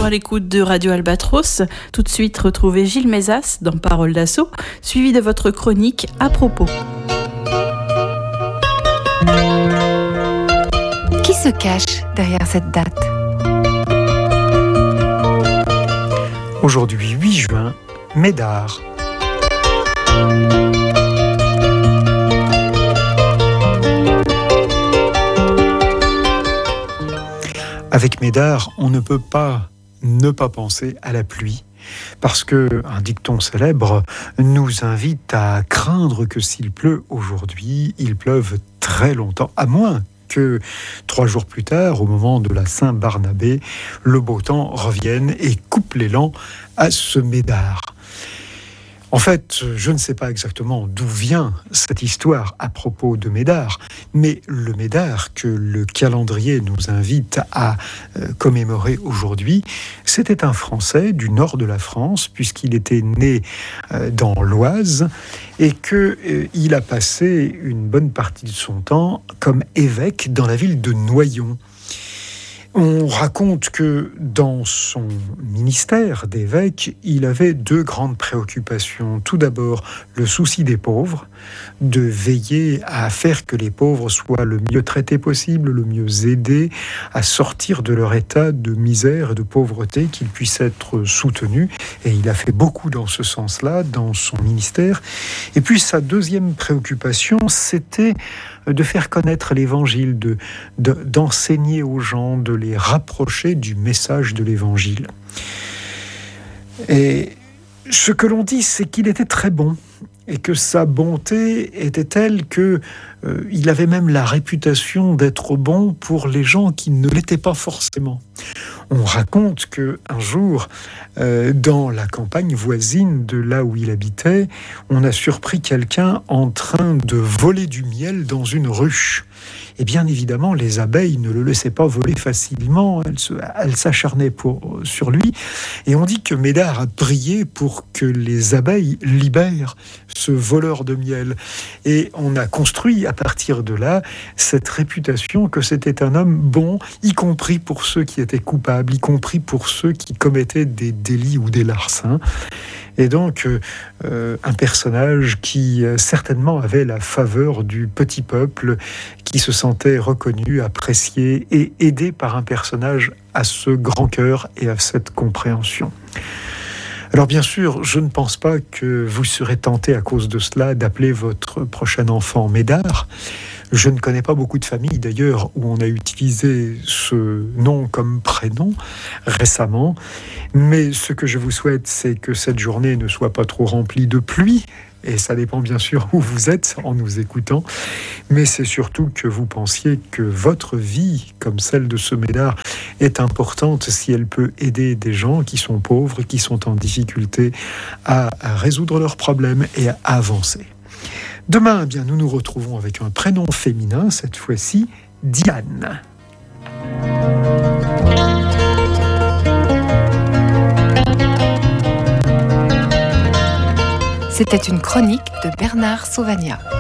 toujours à l'écoute de Radio Albatros. Tout de suite, retrouvez Gilles Mézas dans Parole d'Assaut, suivi de votre chronique À propos. Qui se cache derrière cette date ? Aujourd'hui, 8 juin, Médard. Avec Médard, on ne peut pas ne pas penser à la pluie, parce que un dicton célèbre nous invite à craindre que s'il pleut aujourd'hui, il pleuve très longtemps, à moins que 3 jours plus tard, au moment de la Saint-Barnabé, le beau temps revienne et coupe l'élan à ce Médard. En fait, je ne sais pas exactement d'où vient cette histoire à propos de Médard, mais le Médard que le calendrier nous invite à commémorer aujourd'hui, c'était un Français du nord de la France, puisqu'il était né dans l'Oise, et qu'il a passé une bonne partie de son temps comme évêque dans la ville de Noyon. On raconte que dans son ministère d'évêque, il avait 2 grandes préoccupations. Tout d'abord, le souci des pauvres, de veiller à faire que les pauvres soient le mieux traités possible, le mieux aidés, à sortir de leur état de misère et de pauvreté, qu'ils puissent être soutenus. Et il a fait beaucoup dans ce sens-là, dans son ministère. Et puis sa deuxième préoccupation, c'était de faire connaître l'Évangile, d'enseigner aux gens, de les rapprocher du message de l'Évangile. Et ce que l'on dit, c'est qu'il était très bon, et que sa bonté était telle que il avait même la réputation d'être bon pour les gens qui ne l'étaient pas forcément. On raconte qu'un jour, dans la campagne voisine de là où il habitait, on a surpris quelqu'un en train de voler du miel dans une ruche. Et bien évidemment, les abeilles ne le laissaient pas voler facilement, elles s'acharnaient sur lui. Et on dit que Médard a prié pour que les abeilles libèrent ce voleur de miel. Et on a construit à partir de là cette réputation que c'était un homme bon, y compris pour ceux qui étaient coupables, y compris pour ceux qui commettaient des délits ou des larcins. Et donc, un personnage qui certainement avait la faveur du petit peuple, qui se sentait reconnu, apprécié et aidé par un personnage à ce grand cœur et à cette compréhension. Alors bien sûr, je ne pense pas que vous serez tenté à cause de cela d'appeler votre prochain enfant Médard. Je ne connais pas beaucoup de familles d'ailleurs où on a utilisé ce nom comme prénom récemment, mais ce que je vous souhaite, c'est que cette journée ne soit pas trop remplie de pluie, et ça dépend bien sûr où vous êtes en nous écoutant, mais c'est surtout que vous pensiez que votre vie, comme celle de ce Médard, est importante si elle peut aider des gens qui sont pauvres, qui sont en difficulté à résoudre leurs problèmes et à avancer. Demain, eh bien, nous nous retrouvons avec un prénom féminin, cette fois-ci, Diane. C'était une chronique de Bernard Sauvagnat.